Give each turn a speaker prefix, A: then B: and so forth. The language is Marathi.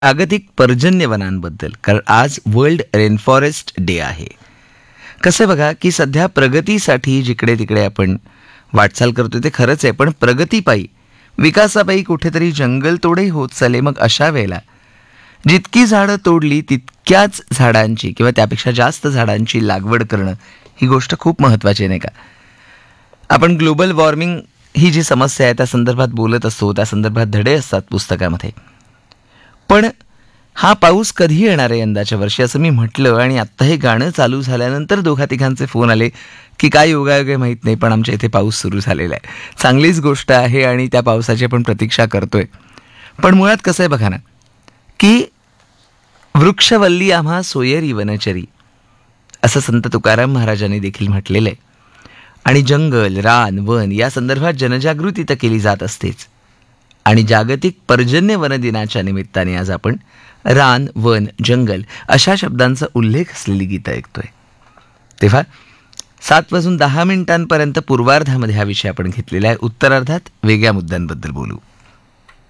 A: जागतिक पर्जन्य वनांबद्दल, कारण आज वर्ल्ड रेनफॉरेस्ट डे आहे. कसं आहे बघा, की सध्या प्रगतीसाठी जिकडे तिकडे आपण वाटचाल करतोय ते खरंच आहे, पण प्रगतीपायी, विकासापायी कुठेतरी जंगलतोडही होत चालले. मग अशा वेळेला जितकी झाडं तोडली तितक्याच झाडांची किंवा त्यापेक्षा जास्त झाडांची लागवड करणं ही गोष्ट खूप महत्त्वाची आहे, नाही का? आपण ग्लोबल वॉर्मिंग ही जी समस्या आहे त्या संदर्भात बोलत असतो, त्या संदर्भात धडे असतात पुस्तकामध्ये. पण हा पाऊस कधी येणार आहे यंदाच्या वर्षी असं मी म्हटलं, आणि आत्ता हे गाणं चालू झाल्यानंतर दोघा तिघांचे फोन आले की काय योगायोग आहे माहीत नाही, पण आमच्या इथे पाऊस सुरू झालेला आहे. चांगलीच गोष्ट आहे आणि त्या पावसाची आपण प्रतीक्षा करतोय. पण मुळात कसं आहे बघा ना, की वृक्षवल्ली आम्हा सोयरी वनचरी असं संत तुकाराम महाराजांनी देखील म्हटलेलं आहे. आणि जंगल, रान, वन या संदर्भात जनजागृती तर केली जात असतेच. आणि जागतिक पर्जन्य वन दिनाच्या निमित्ताने आज आपण रान, वन, जंगल अशा शब्दांचा उल्लेख असलेली गीतं ऐकतोय. तेव्हा 7:10 पूर्वार्धामध्ये हा विषय आपण घेतलेला आहे. उत्तरार्धात वेगळ्या मुद्द्यांबद्दल बोलू.